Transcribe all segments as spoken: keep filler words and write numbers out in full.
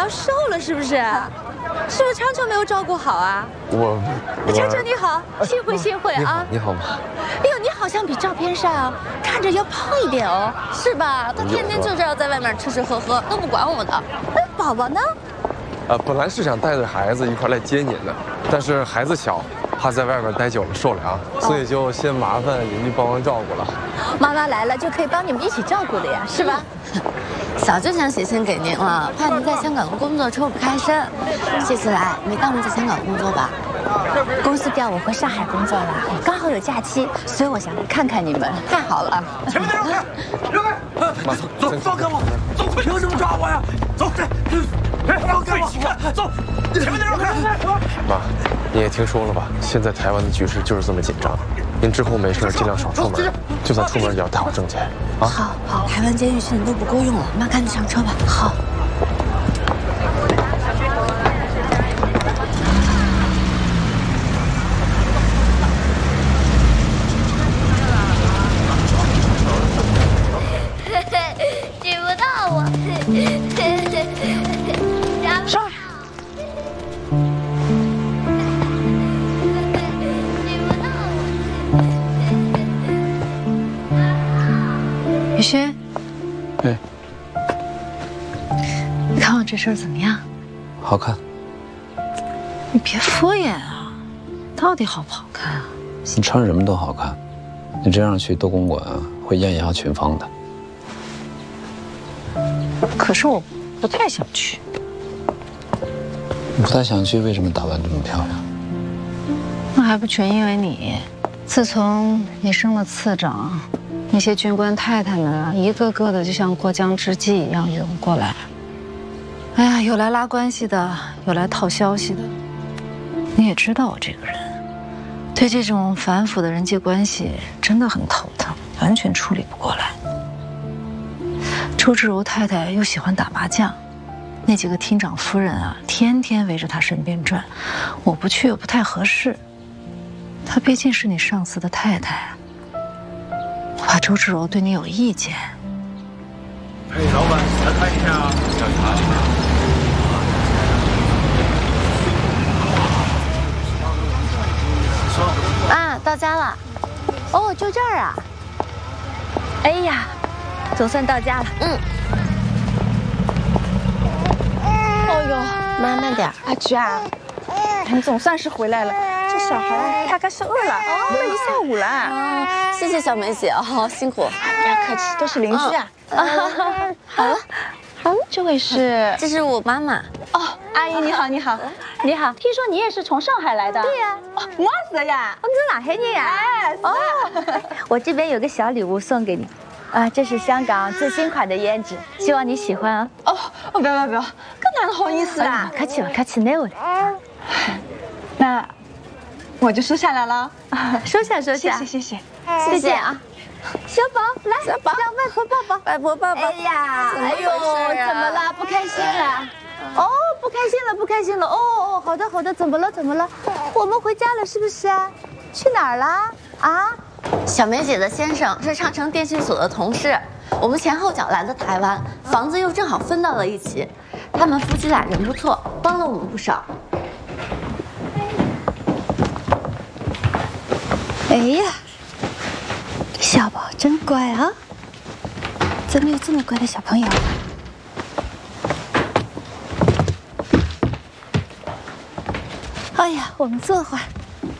要瘦了是不是？是不是昌昌没有照顾好啊？ 我， 昌昌你好，幸会幸会啊！ 你好，你好妈。 哎呦，你好像比照片上看着要胖一点哦，是吧？他天天就知道在外面吃吃喝喝，都不管我的。哎，宝宝呢？ 呃，本来是想带着孩子一块来接您的，但是孩子小，怕在外面待久了受凉，所以就先麻烦邻居帮忙照顾了。 妈妈来了就可以帮你们一起照顾的呀，是吧？ 早就想写信给您了，怕您在香港工作抽不开身。谢谢来，没耽误在香港工作吧？ 公司调我回上海工作了，刚好有假期，所以我想来看看你们。太好了！ 前面的让开，让开！ 妈， 走，放开我！走，凭什么抓我呀？走，这，哎，放开我！走，前面的让开！ 妈，你也听说了吧？现在台湾的局势就是这么紧张，您之后没事尽量少出门，就算出门也要带好证件啊。 好，好，台湾监狱现在都不够用了，妈赶紧上车吧。好。 举不到我。 上。 雨轩， 哎， 你看我这身怎么样？ 好看。 你别敷衍啊，到底好不好看啊？ 你穿什么都好看，你这样去多公馆啊，会艳压群芳的。 可是我不太想去。 你不太想去，为什么打扮这么漂亮？ 那还不全因为你。自从你升了次长，那些军官太太们啊，一个个的就像过江之鲫一样涌过来。哎呀，有来拉关系的，有来套消息的。你也知道我这个人，对这种繁复的人际关系真的很头疼，完全处理不过来。周芷柔太太又喜欢打麻将，那几个厅长夫人啊，天天围着她身边转，我不去又不太合适。她毕竟是你上司的太太，我怕周芷柔对你有意见。 哎，老板，来看一下小茶。 啊，到家了。 哦，就这儿啊。哎呀，总算到家了。 嗯。 哦呦， 妈慢点。 阿菊啊，你总算是回来了。这小孩大概是饿了，饿了一下午了。 啊，谢谢小梅姐哦，辛苦。 不要客气，都是邻居啊。 啊，好了。 好，这位是， 这是我妈妈。 哦，阿姨你好，你好，你好。听说你也是从上海来的？对呀。哦，我是呀。哦，你是上海人呀？哎，哦。我这边有个小礼物送给你，啊，这是香港最新款的胭脂，希望你喜欢啊。哦，哦，不要不要不要，更哪能好意思啦？客气了，客气，没有的。那我就收下来了。收下收下，谢谢谢谢，谢谢啊。小宝，来，小宝，让外婆抱抱，外婆抱抱。哎呀，哎呦，怎么了？不开心了？哦，不开心了，不开心了。哦哦，好的好的，怎么了怎么了？我们回家了是不是啊？去哪儿了？啊？ 小梅姐的先生是长城电信所的同事，我们前后脚来的台湾，房子又正好分到了一起。他们夫妻俩人不错，帮了我们不少。 哎呀。小宝真乖啊！怎么有这么乖的小朋友？哎呀，我们坐会儿。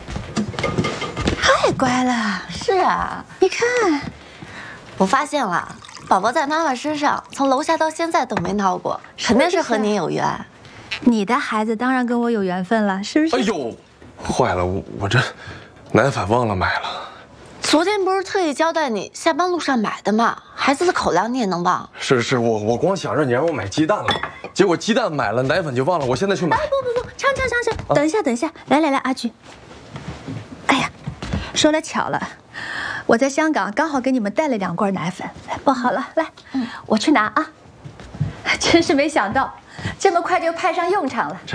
太乖了。 是啊， 你看， 我发现了，宝宝在妈妈身上，从楼下到现在都没闹过，肯定是和你有缘。 你的孩子当然跟我有缘分了，是不是？ 哎呦，坏了，我我这奶粉忘了买了。 昨天不是特意交代你下班路上买的吗？孩子的口粮你也能忘？ 是是，我我光想着你让我买鸡蛋了，结果鸡蛋买了，奶粉就忘了，我现在去买。 哎，不不不，昌昌昌昌，等一下等一下，来来来，阿菊。哎呀，说来巧了，我在香港刚好给你们带了两罐奶粉，包好了，来，嗯，我去拿啊。真是没想到，这么快就派上用场了。这，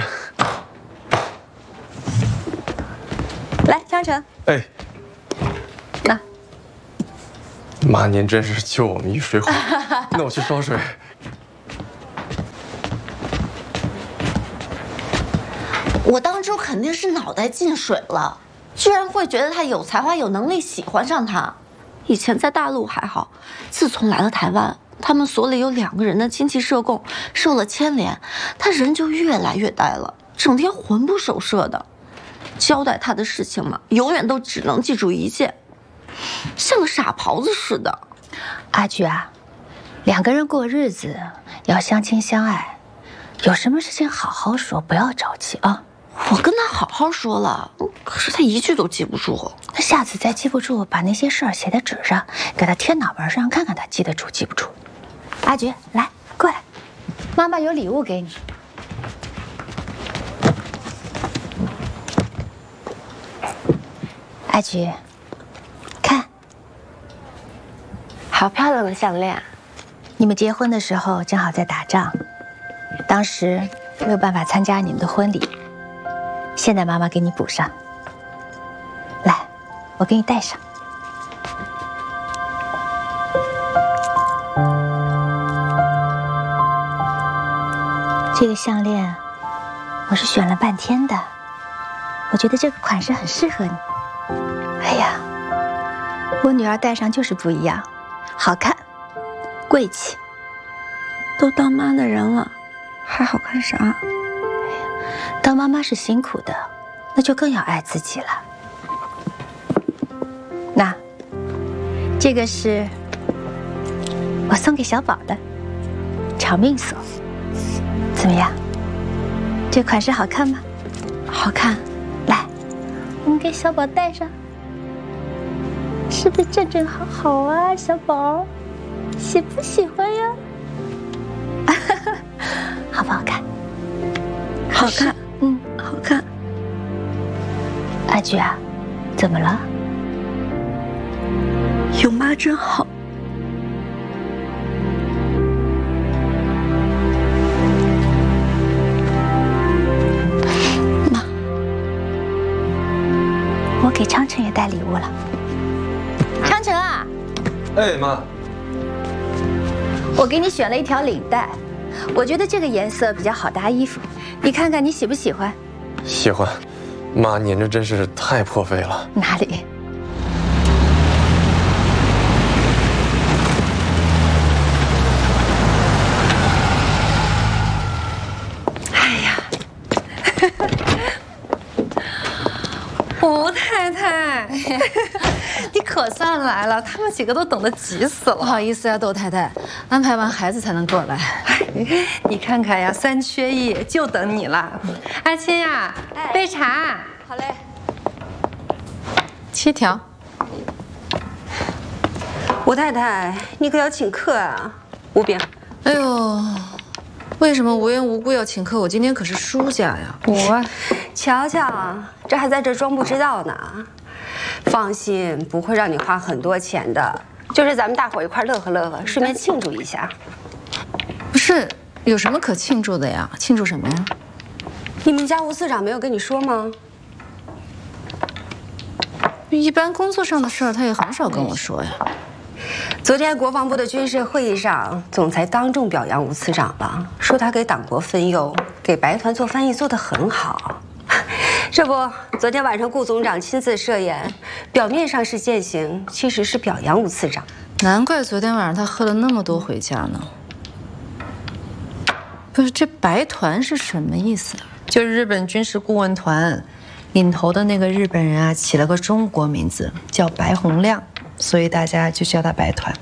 来，昌成。哎。那， 妈，您真是救我们一水火。那我去烧水。 我当初肯定是脑袋进水了，居然会觉得他有才华、有能力，喜欢上他。以前在大陆还好，自从来了台湾，他们所里有两个人的亲戚社供受了牵连，他人就越来越呆了，整天魂不守舍的。交代他的事情嘛，永远都只能记住一件，像个傻狍子似的。 阿菊啊，两个人过日子要相亲相爱，有什么事情好好说，不要着急啊。 我跟他好好说了，可是他一句都记不住。 那下次再记不住，把那些事儿写在纸上，给他贴脑门上，看看他记得住记不住。阿菊，来，过来，妈妈有礼物给你。阿菊，看， 好漂亮的项链。 你们结婚的时候正好在打仗，当时没有办法参加你们的婚礼，现在妈妈给你补上。来，我给你戴上。这个项链我是选了半天的，我觉得这个款式很适合你。哎呀，我女儿戴上就是不一样，好看，贵气。 都当妈的人了，还好看啥？哎呀， 当妈妈是辛苦的，那就更要爱自己了。那，这个是我送给小宝的长命锁，怎么样？这款式好看吗？ 好看。 来，我们给小宝戴上。是不是正正好好啊，小宝？喜不喜欢呀？好不好看？ 好看， 嗯， 好看。 阿菊啊，怎么了？ 有妈真好。 妈，我给昌晨也带礼物了。昌晨啊， 哎，妈， 我给你选了一条领带，我觉得这个颜色比较好搭衣服，你看看你喜不喜欢？ 喜欢。妈，您这真是太破费了。 哪里？ 哎呀，吴太太，你可算来了，他们几个都等得急死了。 不好意思呀，窦太太，安排完孩子才能过来。 你看看呀，三缺一，就等你了。阿青呀，杯茶。 好嘞。七条。 吴太太，你可要请客啊！吴炳， 哎呦，为什么无缘无故要请客？我今天可是输家呀！ 我， 瞧瞧，这还在这装不知道呢。放心，不会让你花很多钱的，就是咱们大伙一块乐呵乐呵，顺便庆祝一下。 不是，有什么可庆祝的呀？庆祝什么呀？ 你们家吴司长没有跟你说吗？ 一般工作上的事儿，他也很少跟我说呀。 昨天国防部的军事会议上，总裁当众表扬吴司长了，说他给党国分忧，给白团做翻译做得很好。这不，昨天晚上顾总长亲自设宴，表面上是践行，其实是表扬吴司长。 难怪昨天晚上他喝了那么多回家呢。不是，这白团是什么意思啊？ 就是日本军事顾问团领头的那个日本人啊，起了个中国名字叫白洪亮，所以大家就叫他白团。